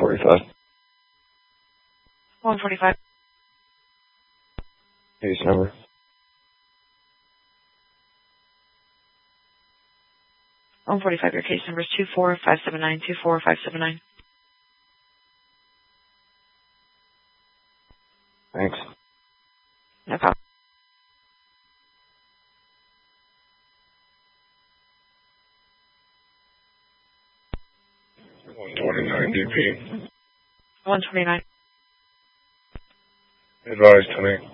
145. 145. Case number. Your case number is 24579. 24579. Thanks. No problem. 129 DP. 129. Advised to me.